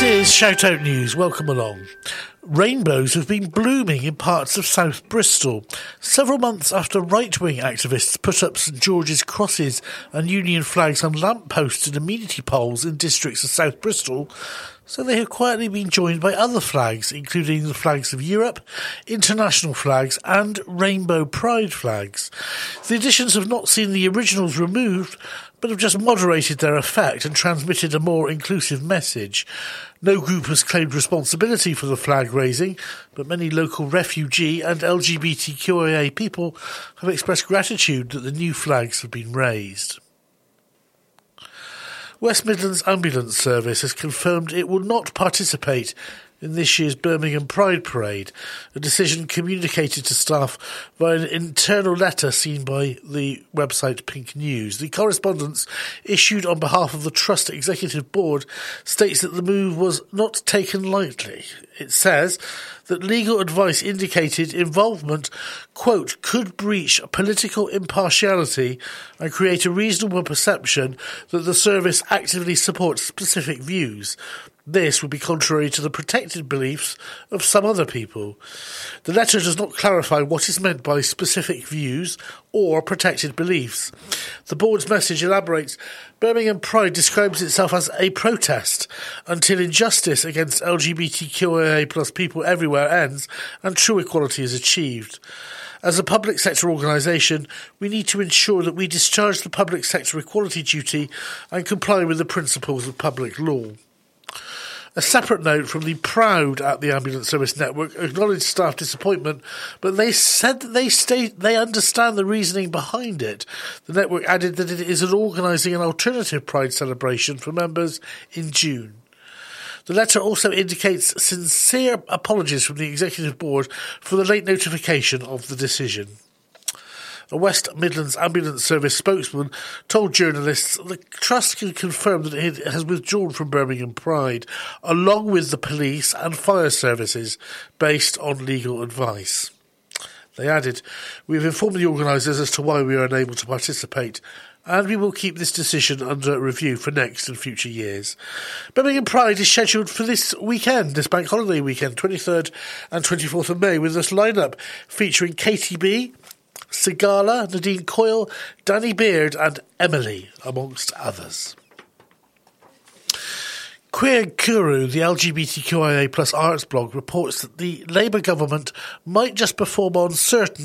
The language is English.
This is Shout Out News. Welcome along. Rainbows have been blooming in parts of South Bristol, several months after right-wing activists put up St George's crosses and Union flags on lampposts and amenity poles in districts of South Bristol. So they have quietly been joined by other flags, including the flags of Europe, international flags and rainbow pride flags. The additions have not seen the originals removed, but have just moderated their effect and transmitted a more inclusive message. No group has claimed responsibility for the flag raising, but many local refugee and LGBTQIA people have expressed gratitude that the new flags have been raised. West Midlands Ambulance Service has confirmed it will not participate in this year's Birmingham Pride Parade, a decision communicated to staff via an internal letter seen by the website Pink News. The correspondence, issued on behalf of the Trust Executive Board, states that the move was not taken lightly. It says that legal advice indicated involvement, quote, could breach political impartiality and create a reasonable perception that the service actively supports specific views. This would be contrary to the protected beliefs of some other people. The letter does not clarify what is meant by specific views or protected beliefs. The board's message elaborates, Birmingham Pride describes itself as a protest until injustice against LGBTQIA plus people everywhere ends and true equality is achieved. As a public sector organisation, we need to ensure that we discharge the public sector equality duty and comply with the principles of public law. A separate note from the Proud at the Ambulance Service Network acknowledged staff disappointment, but they said that they understand the reasoning behind it. The network added that it is organising an alternative Pride celebration for members in June. The letter also indicates sincere apologies from the Executive Board for the late notification of the decision. A West Midlands Ambulance Service spokesman told journalists the Trust can confirm that it has withdrawn from Birmingham Pride, along with the police and fire services, based on legal advice. They added, we have informed the organisers as to why we are unable to participate, and we will keep this decision under review for next and future years. Birmingham Pride is scheduled for this weekend, this bank holiday weekend, 23rd and 24th of May, with this lineup featuring Katie B, Sigala, Nadine Coyle, Danny Beard and Emily, amongst others. Queer Guru, the LGBTQIA plus arts blog, reports that the Labour government might just perform on certain